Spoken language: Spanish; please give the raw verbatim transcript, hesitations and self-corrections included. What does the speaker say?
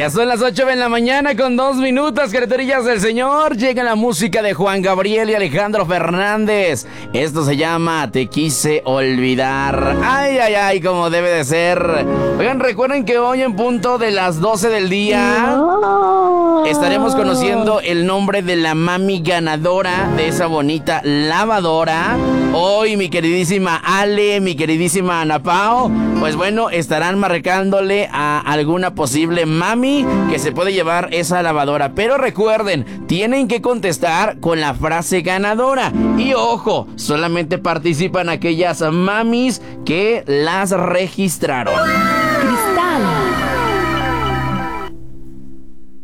Ya son las ocho de la mañana con dos minutos, criaturillas del Señor. Llega la música de Juan Gabriel y Alejandro Fernández. Esto se llama Te Quise Olvidar. Ay, ay, ay, como debe de ser. Oigan, recuerden que hoy en punto de las doce del día estaremos conociendo el nombre de la mami ganadora de esa bonita lavadora. Hoy mi queridísima Ale, mi queridísima Ana Pao, pues bueno, estarán marcándole a alguna posible mami que se puede llevar esa lavadora. Pero recuerden, tienen que contestar con la frase ganadora. Y ojo, solamente participan aquellas mamis que las registraron.